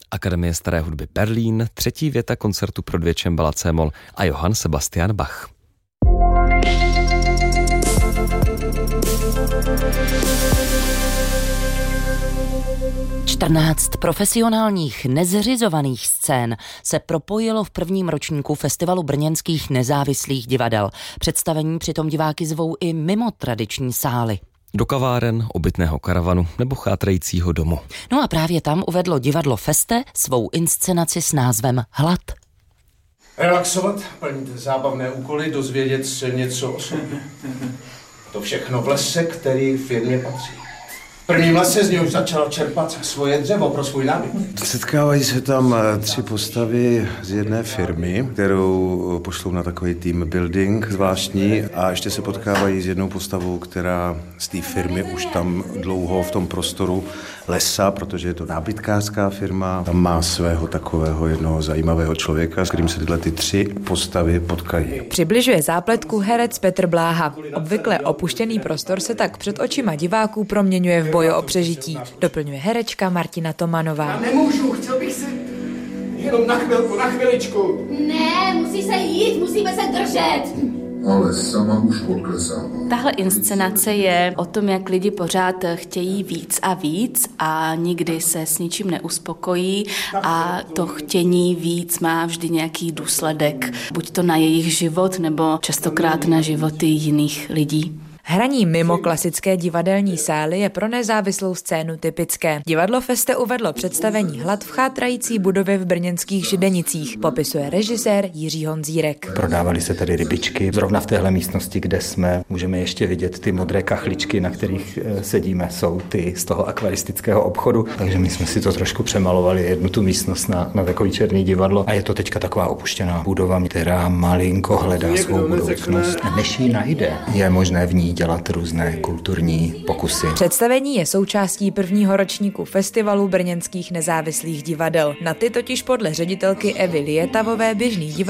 Akademie staré hudby Berlín, třetí věta koncertu pro 2 cembala C-moll a Johann Sebastian Bach. Čtrnáct profesionálních nezřizovaných scén se propojilo v prvním ročníku Festivalu brněnských nezávislých divadel. Představení přitom diváky zvou i mimo tradiční sály. Do kaváren, obytného karavanu nebo chátrajícího domu. No a právě tam uvedlo divadlo Feste svou inscenaci s názvem Hlad. Relaxovat, plnit zábavné úkoly, dozvědět se něco o sobě. To všechno v lese, který firmě patří. V prvním lese z něj už začalo čerpat svoje dřevo pro svůj nábytek. Setkávají se tam 3 postavy z jedné firmy, kterou pošlou na takový team building zvláštní, a ještě se potkávají s jednou postavou, která z té firmy už tam dlouho v tom prostoru lesa, protože je to nábytkářská firma, tam má svého takového jednoho zajímavého člověka, s kterým se tyhle 3 postavy potkají. Přibližuje zápletku herec Petr Bláha. Obvykle opuštěný prostor se tak před očima diváků proměňuje v boji o přežití, doplňuje herečka Martina Tomanová. Já nemůžu, chtěl bych si jenom na chviličku. Ne, musí se jít, musíme se držet. Ale sama už odklesává. Tahle inscenace je o tom, jak lidi pořád chtějí víc a víc a nikdy se s ničím neuspokojí a to chtění víc má vždy nějaký důsledek, buď to na jejich život nebo častokrát na životy jiných lidí. Hraní mimo klasické divadelní sály je pro nezávislou scénu typické. Divadlo Feste uvedlo představení Hlad v chátrající budově v brněnských Židenicích, popisuje režisér Jiří Honzírek. Prodávali se tady rybičky. Zrovna v téhle místnosti, kde jsme, můžeme ještě vidět ty modré kachličky, na kterých sedíme, jsou ty z toho akvaristického obchodu. Takže my jsme si to trošku přemalovali, jednu tu místnost na takový černý divadlo. A je to teďka taková opuštěná budova, která malinko hledá svou budoucnost. Než ji najde, je možné v ní dělat různé kulturní pokusy. Představení je součástí prvního ročníku Festivalu brněnských nezávislých divadel. Na ty totiž podle ředitelky Evy Lietavové běžný divadel